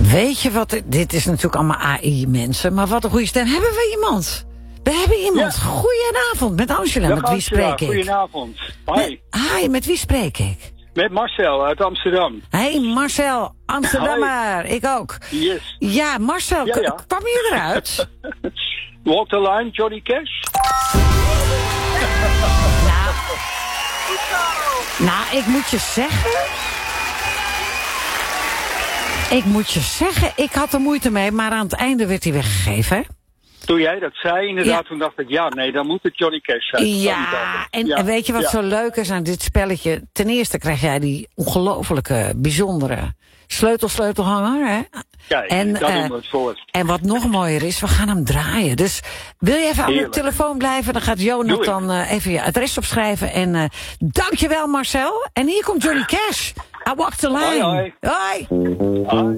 Weet je wat, dit is natuurlijk allemaal AI mensen, maar wat een goede stem. Hebben we iemand? We hebben iemand. Ja. Goedenavond, met Angela. Met wie spreek ik? Goedenavond. Hi. Hi, met wie spreek ik? Met Marcel uit Amsterdam. Hey Marcel, Amsterdammer. Hi. Ik ook. Yes. Ja, Marcel, kwam je eruit? Walk the line, Johnny Cash. Nou, ik moet je zeggen, ik had er moeite mee, maar aan het einde werd hij weggegeven, hè? Toen jij dat zei, inderdaad, toen dacht ik, dan moet het Johnny Cash zijn. Ja, en weet je wat zo leuk is aan dit spelletje? Ten eerste krijg jij die ongelofelijke, bijzondere sleutelhanger, hè? Kijk, dat doen we het voor. En wat nog mooier is, we gaan hem draaien. Dus wil je even aan de telefoon blijven? Dan gaat Jonathan even je adres opschrijven. En dankjewel Marcel. En hier komt Johnny Cash. I walk the line. Hoi. Hoi.